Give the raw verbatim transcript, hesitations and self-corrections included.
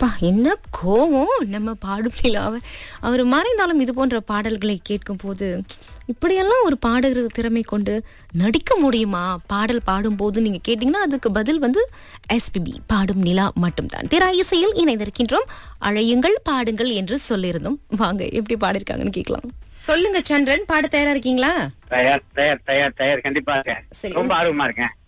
அப்பா என்ன கோவம் நம்ம பாடும் நிலாவை. அவர் மறைந்தாலும் இது போன்ற பாடல்களை கேட்கும் போது இப்படியெல்லாம் ஒரு பாடகர் திறமை கொண்டு நடிக்க முடியுமா? பாடல் பாடும் போது நீங்க கேட்டீங்கன்னா அதுக்கு பதில் வந்து எஸ்பிபி பாடும் நிலா மட்டும்தான். திரா இசையில் இணைந்திருக்கின்றோம். அழையுங்கள் பாடுங்கள் என்று சொல்லியிருந்தோம். வாங்க எப்படி பாடிருக்காங்கன்னு கேட்கலாம். சொல்லுங்க சந்திரன், பாட தயாரா இருக்கீங்களா? தயார் தயார் தயார் தயார் கண்டிப்பா இருக்கேன். சரி. ரொம்ப ஆர்வமா இருக்கேன்.